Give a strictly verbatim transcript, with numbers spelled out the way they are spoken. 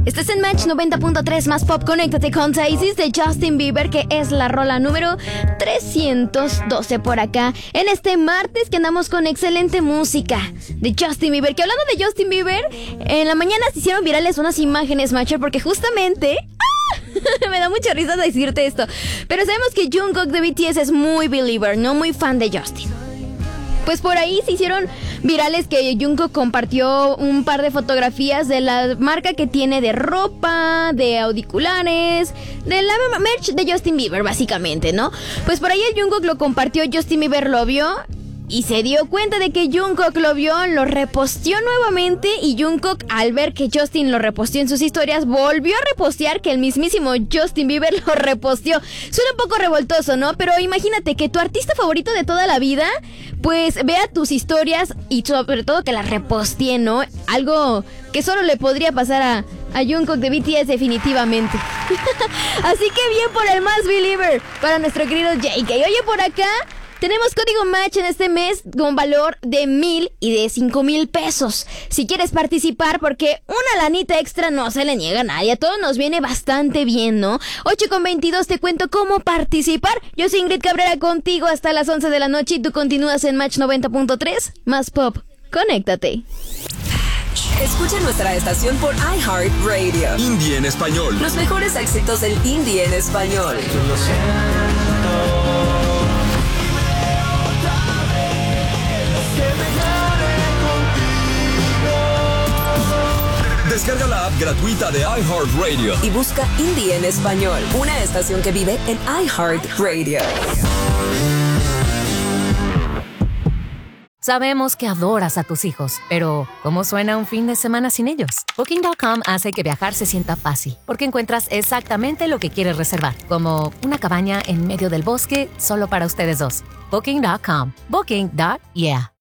Estás en Match noventa punto tres más pop. Conéctate con Taizis de Justin Bieber, que es la rola número trescientos doce por acá. En este martes que andamos con excelente música de Justin Bieber. Que hablando de Justin Bieber, en la mañana se hicieron virales unas imágenes, Matcher, porque justamente... ¡ah! Me da mucha risa decirte esto. Pero sabemos que Jungkook de B T S es muy believer, no muy fan de Justin. Pues por ahí se hicieron virales que Jungkook compartió un par de fotografías de la marca que tiene de ropa, de auriculares, de la merch de Justin Bieber, básicamente, ¿no? Pues por ahí el Jungkook lo compartió, Justin Bieber lo vio y se dio cuenta de que Jungkook lo vio, lo reposteó nuevamente, y Jungkook, al ver que Justin lo reposteó en sus historias, volvió a repostear que el mismísimo Justin Bieber lo reposteó. Suena un poco revoltoso, ¿no? Pero imagínate que tu artista favorito de toda la vida pues vea tus historias y sobre todo que las repostee, ¿no? Algo que solo le podría pasar a, a Jungkook de B T S definitivamente. Así que bien por el más believer para nuestro querido J K. Oye, por acá tenemos código Match en este mes con valor de mil y de cinco mil pesos. Si quieres participar, porque una lanita extra no se le niega a nadie. A todos nos viene bastante bien, ¿no? ocho con veintidós, te cuento cómo participar. Yo soy Ingrid Cabrera contigo hasta las once de la noche y tú continúas en Match noventa punto tres. Más pop. Conéctate. Escucha nuestra estación por iHeartRadio. Indie en español. Los mejores éxitos del indie en español. Lo siento. Descarga la app gratuita de iHeartRadio y busca Indie en español, una estación que vive en iHeartRadio. Sabemos que adoras a tus hijos, pero ¿cómo suena un fin de semana sin ellos? Booking punto com hace que viajar se sienta fácil, porque encuentras exactamente lo que quieres reservar, como una cabaña en medio del bosque solo para ustedes dos. Booking punto com. Booking. Yeah.